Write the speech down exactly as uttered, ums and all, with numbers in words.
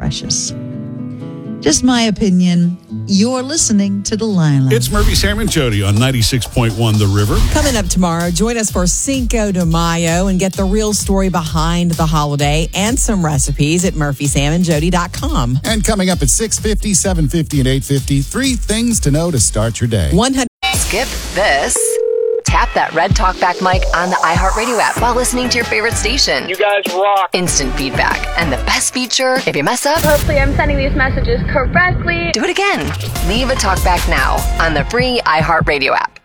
precious. Just my opinion. You're listening to Delilah. It's Murphy, Sam, and Jody on ninety-six point one The River. Coming up tomorrow, join us for Cinco de Mayo and get the real story behind the holiday and some recipes at murphy sam and jody dot com. And coming up at six fifty, seven fifty, and eight fifty, three things to know to start your day. one hundred Skip this. Tap that red talkback mic on the iHeartRadio app while listening to your favorite station. You guys rock. Instant feedback. And the best feature, if you mess up, hopefully I'm sending these messages correctly. Do it again. Leave a talkback now on the free iHeartRadio app.